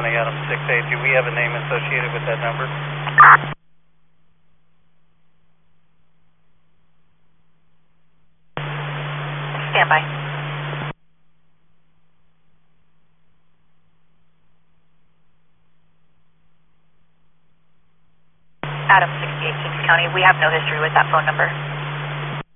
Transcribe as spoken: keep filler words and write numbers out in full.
County, Adam six eight. Do we have a name associated with that number? Stand by. Adam sixty-eight, Kings County. We have no history with that phone number.